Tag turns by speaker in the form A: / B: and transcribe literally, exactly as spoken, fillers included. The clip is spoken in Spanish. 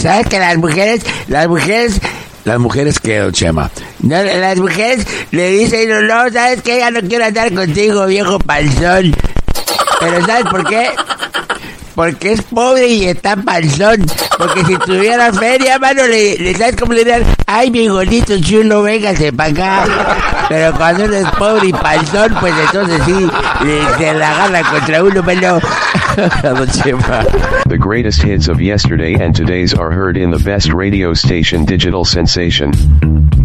A: ¿Sabes que las mujeres, las mujeres... Las mujeres que, don Chema. No, las mujeres le dicen, no, no, ¿sabes qué? Ya no quiero andar contigo, viejo panzón. Pero ¿sabes por qué? Porque es pobre y está panzón. Porque si tuviera feria, mano, le, le ¿sabes cómo le dirían? Ay, mi gordito chulo, véngase para acá. Pero cuando uno es pobre y panzón, pues entonces sí, le, se la agarra contra uno, pero...
B: The greatest hits of yesterday and today's are heard in the best radio station, Digital Sensation.